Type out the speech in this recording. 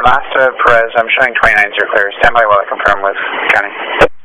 Mazda Perez, I'm showing 29 clear. Stand by while I confirm with county.